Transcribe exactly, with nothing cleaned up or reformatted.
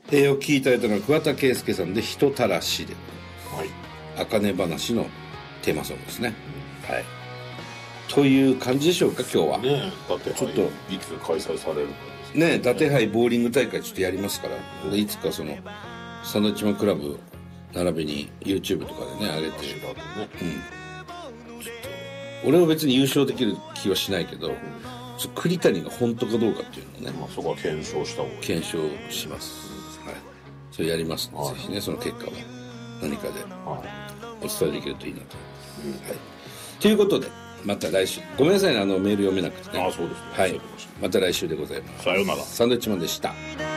えー、お聞きいただいたのは桑田佳祐さんで人たらしで、 はい、 茜話のテーマソングですね、うん、はい、という感じでしょうか今日は。 ねえ、だってちょっといつ開催されるかですね。ねえ、伊達杯ボーリング大会ちょっとやりますから、うん、いつかそのサンドウィッチマンクラブ並びに YouTube とかでね上げて、ね、うん、ちょっと俺は別に優勝できる気はしないけど、うん、栗谷が本当かどうかっていうのをね、 まあ、そこは検証した方がいい。 検証します、うん、はい、それやりますので、はい、ぜひねその結果は何かでお伝えできるといいなと思います、うん、はい、ということでまた来週、ごめんなさいねあのメール読めなくてね。 ああそうですね、 はい、また来週でございます。 さようなら。 サンドウィッチマンでした。